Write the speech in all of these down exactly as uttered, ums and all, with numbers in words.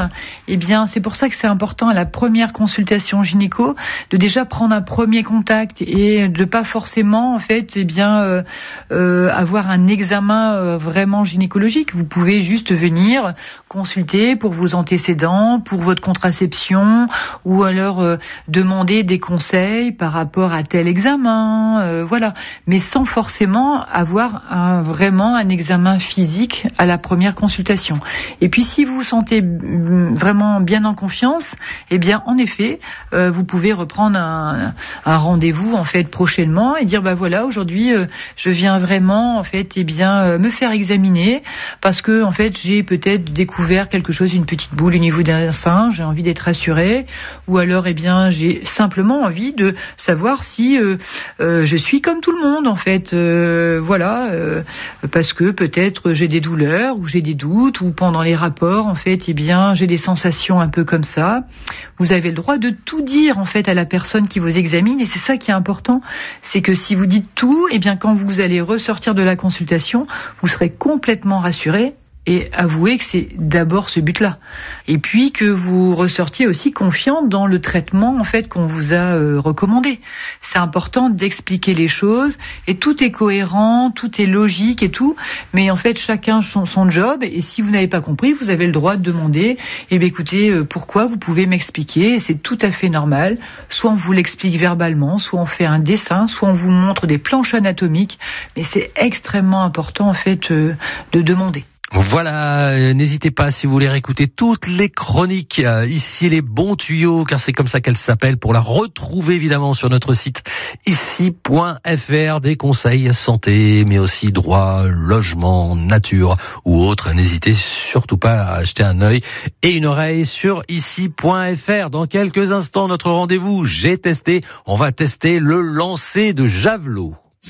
problème, eh bien, c'est pour ça que c'est important à la première consultation gynéco de déjà prendre un premier contact et de pas forcément, en fait, eh bien, euh, euh, avoir un examen euh, vraiment gynécologique. Vous pouvez juste venir consulter pour vos antécédents, pour votre contraception, ou alors euh, demander des conseils par rapport à tel examen, euh, voilà. Mais sans forcément avoir un, vraiment un examen physique à la première consultation. Et puis si vous vous sentez vraiment bien en confiance, eh bien en effet, euh, vous pouvez reprendre un, un rendez-vous en fait prochainement et dire bah voilà, aujourd'hui euh, je viens vraiment en fait eh bien euh, me faire examiner parce que en fait j'ai peut-être découvert quelque chose, une petite boule au niveau d'un sein, j'ai envie d'être rassurée, ou alors eh bien j'ai simplement envie de savoir si euh, euh, je suis comme tout le monde en fait, euh, voilà, euh, parce que peut-être j'ai des douleurs ou j'ai des doutes ou pendant les rapports en fait eh bien j'ai des sensations un peu comme ça. Vous avez le droit de tout dire en fait à la personne qui vous examine et c'est ça qui est important, c'est que si vous dites tout, eh bien quand vous allez ressortir de la consultation, vous serez complètement rassuré. Et avouez que c'est d'abord ce but-là. Et puis que vous ressortiez aussi confiant dans le traitement en fait qu'on vous a euh, recommandé. C'est important d'expliquer les choses et tout est cohérent, tout est logique et tout. Mais en fait chacun son, son job et si vous n'avez pas compris, vous avez le droit de demander. Eh bien écoutez, euh, pourquoi vous pouvez m'expliquer? Et c'est tout à fait normal. Soit on vous l'explique verbalement, soit on fait un dessin, soit on vous montre des planches anatomiques. Mais c'est extrêmement important en fait euh, de demander. Voilà, euh, n'hésitez pas si vous voulez réécouter toutes les chroniques, euh, ici les bons tuyaux, car c'est comme ça qu'elle s'appelle, pour la retrouver évidemment sur notre site ici point f r, des conseils santé, mais aussi droit, logement, nature ou autre. N'hésitez surtout pas à acheter un œil et une oreille sur ici point f r. Dans quelques instants, notre rendez-vous, j'ai testé, on va tester le lancer de javelot.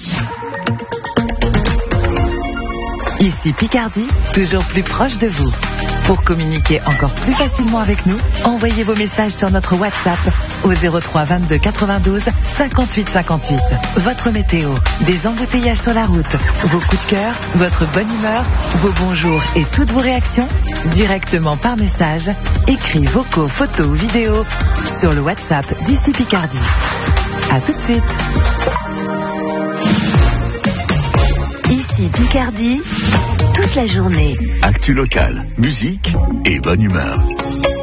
Ici Picardie, toujours plus proche de vous. Pour communiquer encore plus facilement avec nous, envoyez vos messages sur notre WhatsApp au zéro trois vingt-deux quatre-vingt-douze cinquante-huit cinquante-huit. Votre météo, des embouteillages sur la route, vos coups de cœur, votre bonne humeur, vos bonjours et toutes vos réactions, directement par message, écrits, vocaux, photos ou vidéos sur le WhatsApp d'Ici Picardie. À tout de suite. Ici Picardie, toute la journée. Actu locale, musique et bonne humeur.